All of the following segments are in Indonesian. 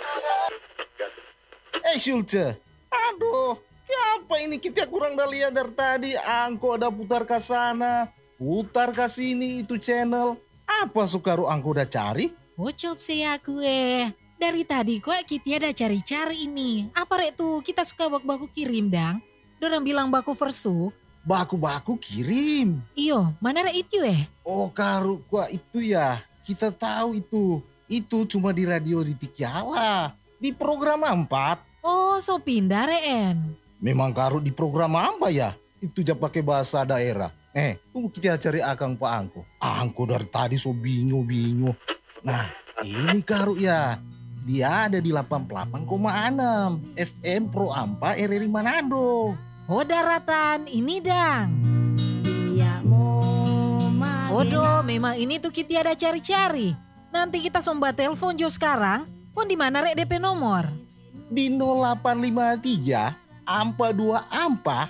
Schulze, aduh, ya apa ini kita kurang dah lihat dari tadi. Angko ada putar ke sana, putar ke sini itu channel. Apa sukaru angko udah cari? Bocop sih aku Dari tadi kok kita ada cari-cari ini. Apa rek tuh kita suka baku-baku kirim dang? Dorang bilang baku versuk. Baku-baku kirim. Iyo, mana rek itu Oh karu gua itu ya, kita tahu itu. Itu cuma di radio di Tikiala, di program 4. Oh, so pindah reen. Memang karu di program apa ya? Itu aja pakai bahasa daerah. Tunggu kita cari akang Pak Angko. Angko dari tadi so bingung. Nah, ini karu ya. Dia ada di 88,6 FM Pro Ampa RRI Manado. Oh daratan, ini dang. Odo, memang ini tuh kita ada cari-cari. Nanti kita somba telepon jo sekarang. Pon di mana rek DP nomor? Di 0853 Ampa 2 Ampa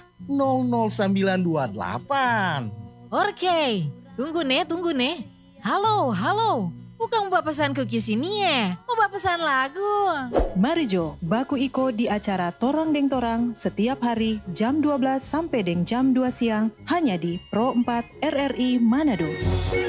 00928. Oke, tunggu nih. Halo. Bukan mau pesan ke sini mau pesan lagu. Mari Jo, baku iko di acara Torang Deng Torang setiap hari jam 12 sampai jam 2 siang hanya di Pro 4 RRI Manado.